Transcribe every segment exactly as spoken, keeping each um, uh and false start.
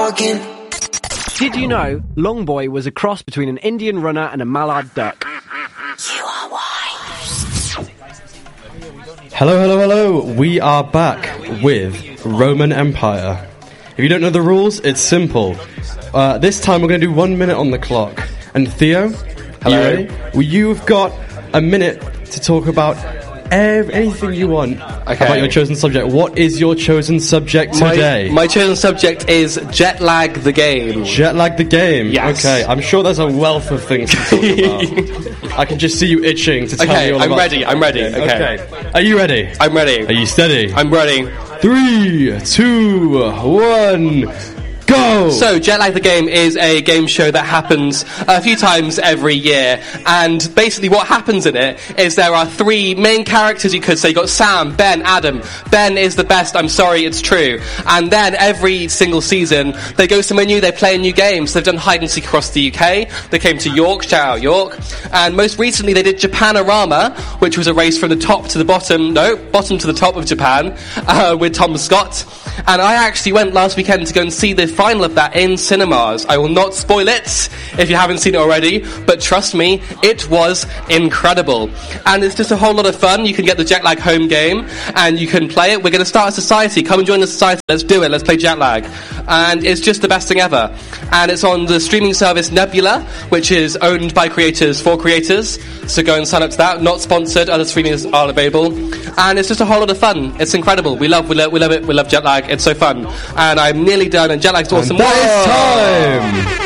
talking. Did you know Longboy was a cross between an Indian runner and a mallard duck? You are wise. Hello, hello, hello. We are back with Roman Empire. If you don't know the rules, it's simple. Uh, this time we're going to do one minute on the clock. And Theo, hello. You ready? Well, you've got a minute to talk about ev- anything you want okay. about your chosen subject. What is your chosen subject today? My, my chosen subject is Jet Lag the Game. Jet Lag the Game? Yes. Okay, I'm sure there's a wealth of things to talk about. I can just see you itching to tell okay, me all I'm about ready, I'm ready. Okay. okay. Are you ready? I'm ready. Are you steady? I'm ready. Three, two, one... Go! So, Jet Lag the Game is a game show that happens a few times every year, and basically what happens in it is there are three main characters, you could say. You've got Sam, Ben, Adam. Ben is the best, I'm sorry, it's true. And then every single season, they go somewhere new, they play a new game. So they've done hide and seek across the U K, they came to York, shout out York, and most recently they did Japanorama, which was a race from the top to the bottom, no, bottom to the top of Japan, uh, with Tom Scott. And I actually went last weekend to go and see the final of that in cinemas. I will not spoil it if you haven't seen it already, but trust me, it was incredible. And it's just a whole lot of fun. You can get the Jet Lag home game and you can play it. We're going to start a society. Come and join the society. Let's do it. Let's play Jet Lag. And it's just the best thing ever. And it's on the streaming service Nebula, which is owned by creators for creators. So go and sign up to that. Not sponsored. Other streamings are available. And it's just a whole lot of fun. It's incredible. We love, we love, we love it. We love Jet Lag. It's so fun. And I'm nearly done. And Jet Lag's awesome. And that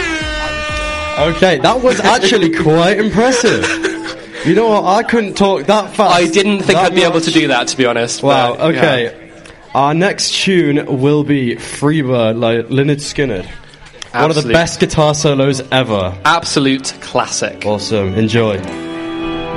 is time! Okay, that was actually quite impressive. You know what? I couldn't talk that fast. I didn't think I'd be much. able to do that, to be honest. Wow, but, okay. Yeah. Our next tune will be Freebird by Lynyrd Skynyrd. One of the best guitar solos ever. Absolute classic. Awesome. Enjoy.